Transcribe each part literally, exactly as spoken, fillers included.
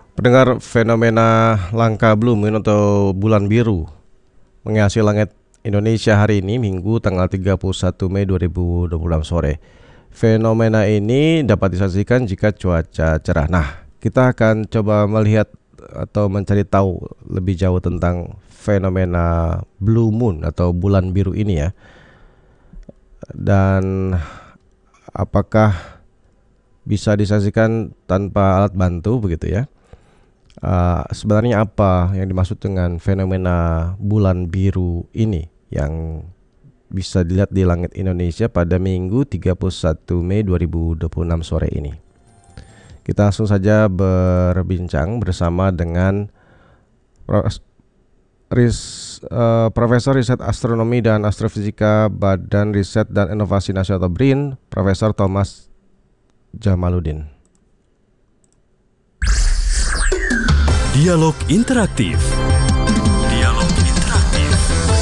Pendengar, fenomena langka blue moon atau bulan biru menghiasi langit Indonesia hari ini Minggu tanggal tiga puluh satu Mei dua ribu dua puluh enam sore. Fenomena ini dapat disaksikan jika cuaca cerah. Nah, kita akan coba melihat atau mencari tahu lebih jauh tentang fenomena blue moon atau bulan biru ini ya. Dan apakah bisa disaksikan tanpa alat bantu begitu ya? Uh, sebenarnya apa yang dimaksud dengan fenomena bulan biru ini yang bisa dilihat di langit Indonesia pada Minggu tiga puluh satu Mei dua ribu dua puluh enam sore ini. Kita langsung saja berbincang bersama dengan Ris, uh, Profesor Riset Astronomi dan Astrofisika Badan Riset dan Inovasi Nasional atau B R I N, Profesor Thomas Jamaluddin. Dialog interaktif. Dialog interaktif.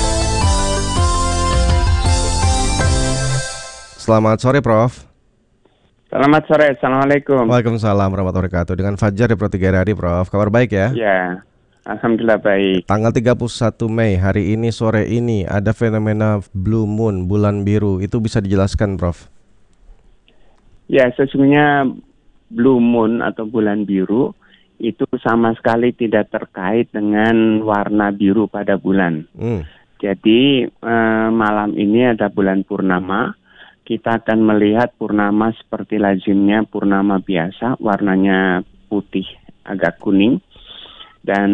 Selamat sore, Prof. Selamat sore, Assalamualaikum. Waalaikumsalam warahmatullahi wabarakatuh. Dengan Fajar di Pro tiga R R I, Prof. Kabar baik ya? Ya, alhamdulillah baik. Tanggal tiga puluh satu Mei, hari ini, sore ini, ada fenomena blue moon, bulan biru. Itu bisa dijelaskan, Prof? Ya, sesungguhnya blue moon atau bulan biru itu sama sekali tidak terkait dengan warna biru pada bulan. Hmm. Jadi eh, malam ini ada bulan purnama. Kita akan melihat purnama seperti lazimnya purnama biasa, warnanya putih agak kuning. Dan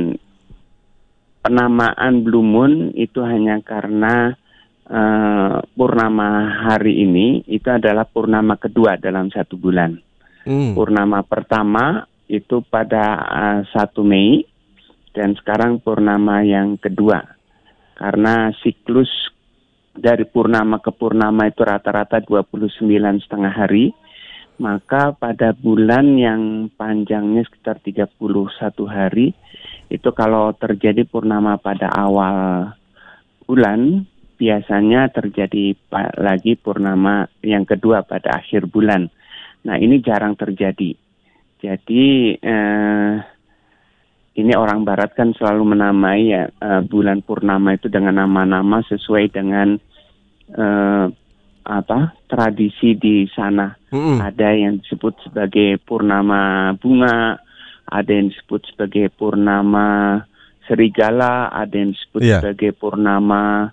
penamaan blue moon itu hanya karena eh, purnama hari ini itu adalah purnama kedua dalam satu bulan. Hmm. Purnama pertama itu pada uh, satu Mei dan sekarang purnama yang kedua. Karena siklus dari purnama ke purnama itu rata-rata dua puluh sembilan setengah hari, maka pada bulan yang panjangnya sekitar tiga puluh satu hari, itu kalau terjadi purnama pada awal bulan, biasanya terjadi lagi purnama yang kedua pada akhir bulan. Nah, ini jarang terjadi. Jadi eh, ini orang Barat kan selalu menamai ya eh, bulan purnama itu dengan nama-nama sesuai dengan eh, apa tradisi di sana. Mm-hmm. Ada yang disebut sebagai purnama bunga, ada yang disebut sebagai purnama serigala, ada yang disebut yeah. sebagai purnama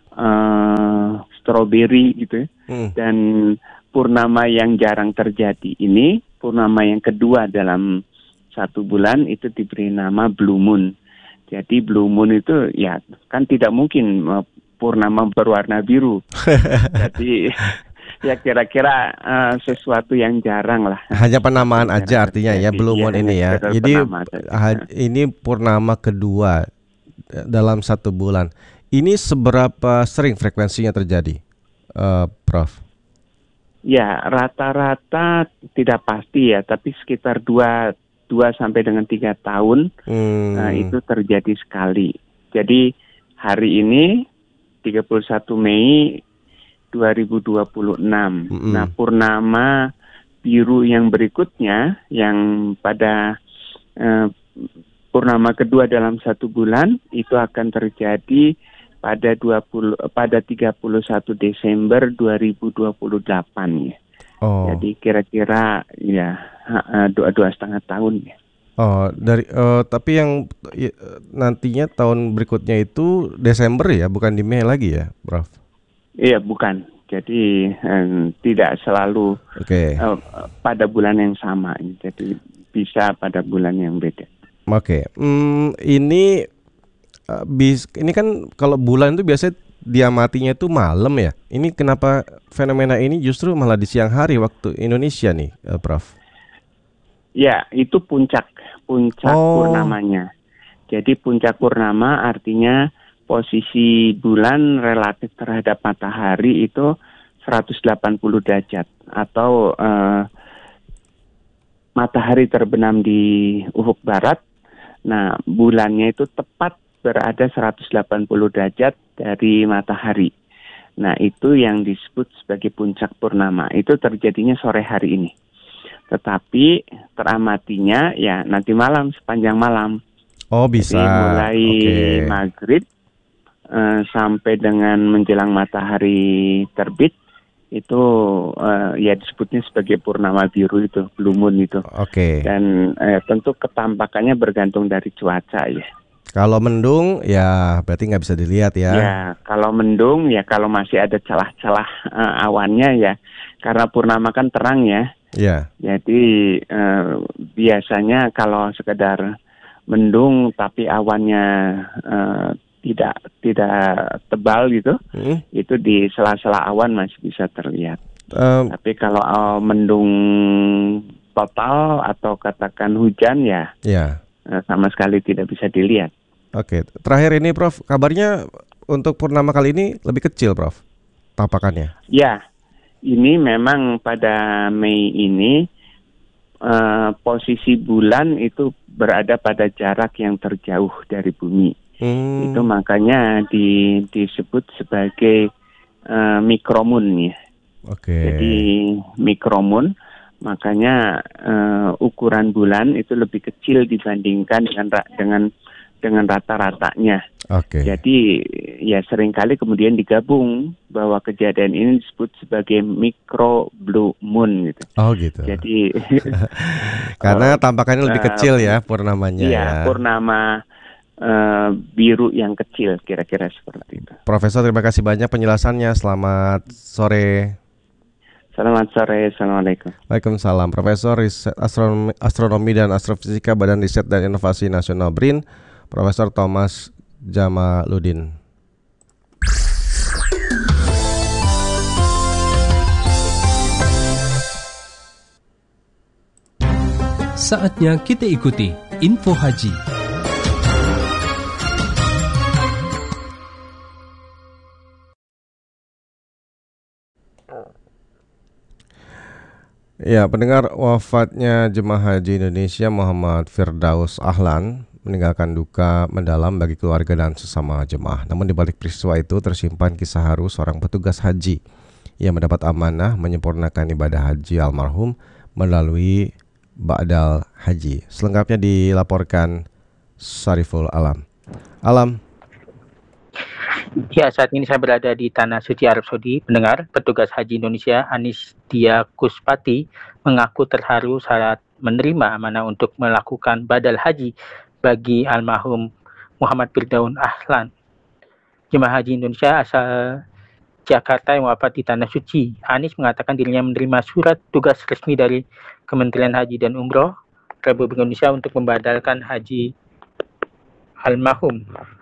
eh, stroberi gitu ya. Mm. Dan purnama yang jarang terjadi ini, purnama yang kedua dalam satu bulan itu diberi nama blue moon. Jadi blue moon itu ya kan tidak mungkin purnama berwarna biru. Jadi ya kira-kira uh, sesuatu yang jarang lah. Hanya penamaan aja artinya ya blue moon ya, ini ya. Jadi ha- ini purnama kedua dalam satu bulan. Ini seberapa sering frekuensinya terjadi, uh, Prof? Ya, rata-rata tidak pasti ya, tapi sekitar dua sampai dengan tiga tahun hmm. uh, itu terjadi sekali. Jadi hari ini tiga puluh satu Mei dua ribu dua puluh enam. Hmm. Nah, purnama biru yang berikutnya yang pada uh, purnama kedua dalam satu bulan itu akan terjadi pada dua puluh pada tiga puluh satu Desember dua ribu dua puluh delapan ya. Oh. Jadi kira-kira ya dua dua setengah tahun ya. Oh, dari uh, tapi yang ya, nantinya tahun berikutnya itu Desember ya, bukan di Mei lagi ya, Prof? Iya, bukan. Jadi eh, tidak selalu okay. uh, pada bulan yang sama. Jadi bisa pada bulan yang beda. Oke. Okay. Hmm, ini Bis, ini kan kalau bulan itu biasanya dia matinya itu malam ya. Ini kenapa fenomena ini justru malah di siang hari waktu Indonesia nih, Prof? Ya, itu puncak, puncak oh. purnamanya. Jadi puncak purnama artinya posisi bulan relatif terhadap matahari itu seratus delapan puluh derajat atau uh, matahari terbenam di ufuk barat. Nah, bulannya itu tepat berada seratus delapan puluh derajat dari matahari. Nah, itu yang disebut sebagai puncak purnama. Itu terjadinya sore hari ini. Tetapi teramatinya ya nanti malam, sepanjang malam. Oh bisa. Jadi mulai okay. maghrib uh, sampai dengan menjelang matahari terbit itu uh, ya disebutnya sebagai purnama biru itu, blue moon itu. Oke. Okay. Dan uh, tentu ketampakannya bergantung dari cuaca ya. Kalau mendung ya berarti nggak bisa dilihat ya. Ya kalau mendung ya kalau masih ada celah-celah uh, awannya ya, karena purnama kan terang ya. Iya. Jadi uh, biasanya kalau sekedar mendung tapi awannya uh, tidak tidak tebal gitu, hmm? itu di sela-sela awan masih bisa terlihat. Um, tapi kalau uh, mendung total atau katakan hujan ya. Iya. Sama sekali tidak bisa dilihat. Oke, terakhir ini Prof, kabarnya untuk purnama kali ini lebih kecil Prof, tampakannya. Ya, ini memang pada Mei ini uh, posisi bulan itu berada pada jarak yang terjauh dari bumi. Hmm. Itu makanya di, disebut sebagai uh, mikromoon ya. Oke. Jadi mikromoon. Makanya uh, ukuran bulan itu lebih kecil dibandingkan dengan dengan dengan rata-ratanya. Oke. Jadi ya seringkali kemudian digabung bahwa kejadian ini disebut sebagai micro blue moon gitu. Oh gitu. Jadi karena tampakannya lebih uh, kecil ya purnamanya. Iya, ya. Purnama uh, biru yang kecil kira-kira seperti itu. Profesor, terima kasih banyak penjelasannya. Selamat sore. Selamat sore, Assalamualaikum. Waalaikumsalam. Profesor Riset Astronomi, Astronomi dan Astrofisika Badan Riset dan Inovasi Nasional B R I N, Profesor Thomas Jamaluddin. Saatnya kita ikuti Info Haji. Ya, pendengar, wafatnya jemaah haji Indonesia Muhammad Firdaus Ahlan meninggalkan duka mendalam bagi keluarga dan sesama jemaah. Namun di balik peristiwa itu tersimpan kisah haru seorang petugas haji yang mendapat amanah menyempurnakan ibadah haji almarhum melalui Ba'dal Haji. Selengkapnya dilaporkan Sariful Alam. Alam. Ya, saat ini saya berada di Tanah Suci Arab Saudi. Pendengar, petugas haji Indonesia Anis Dia Kuspati mengaku terharu saat menerima amanah untuk melakukan badal haji bagi almarhum Muhammad Firdaus Ahlan, jemaah haji Indonesia asal Jakarta yang wafat di Tanah Suci. Anis mengatakan dirinya menerima surat tugas resmi dari Kementerian Haji dan Umroh Republik Indonesia untuk membadalkan haji almarhum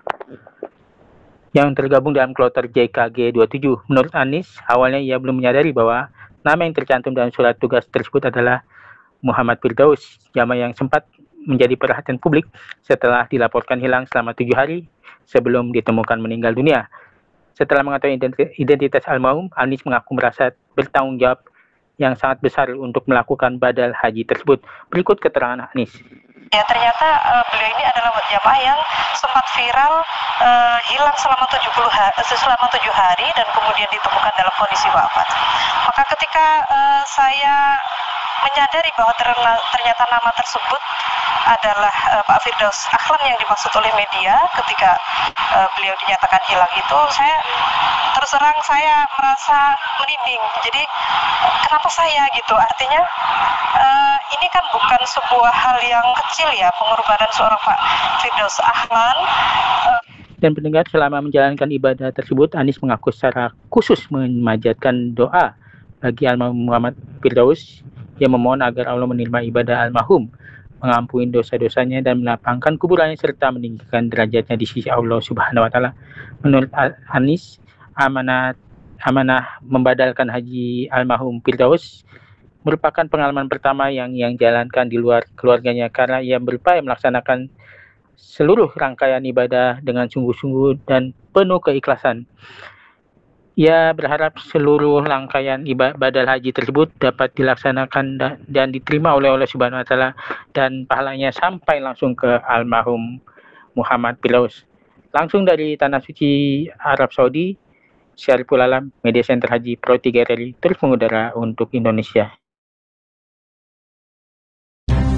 yang tergabung dalam kloter J K G dua puluh tujuh. Menurut Anis, awalnya ia belum menyadari bahwa nama yang tercantum dalam surat tugas tersebut adalah Muhammad Firdaus, jamaah yang sempat menjadi perhatian publik setelah dilaporkan hilang selama tujuh hari sebelum ditemukan meninggal dunia. Setelah mengetahui identitas almarhum, Anis mengaku merasa bertanggung jawab yang sangat besar untuk melakukan badal haji tersebut. Berikut keterangan Anis. Ya, ternyata uh, beliau ini adalah jamaah yang sempat viral uh, hilang selama tujuh puluh hari, selama tujuh hari dan kemudian ditemukan dalam kondisi wafat. Maka ketika uh, saya menyadari bahwa ternyata nama tersebut adalah uh, Pak Firdaus Ahlan yang dimaksud oleh media ketika uh, beliau dinyatakan hilang itu, saya terus terang saya merasa merinding. Jadi kenapa saya gitu? Artinya uh, ini kan bukan sebuah hal yang kecil ya, pengorbanan seorang Pak Firdaus Ahlan. Uh, Dan pendengar, selama menjalankan ibadah tersebut, Anis mengaku secara khusus memanjatkan doa bagi almarhum Muhammad Firdaus yang memohon agar Allah menerima ibadah almarhum, mengampuni dosa-dosanya dan melapangkan kuburannya serta meninggikan derajatnya di sisi Allah Subhanahu wa taala. Menurut Anis, amanah amanah membadalkan haji almarhum Firdaus merupakan pengalaman pertama yang yang jalankan di luar keluarganya karena ia berupaya melaksanakan seluruh rangkaian ibadah dengan sungguh-sungguh dan penuh keikhlasan. Ia berharap seluruh rangkaian ibadah haji tersebut dapat dilaksanakan da- dan diterima oleh Allah Subhanahu wa taala dan pahalanya sampai langsung ke almarhum Muhammad Firdaus. Langsung dari Tanah Suci Arab Saudi, Syariful Alam, Media Center Haji Pro tiga R I terus mengudara untuk Indonesia.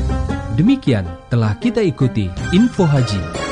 Demikian telah kita ikuti Info Haji.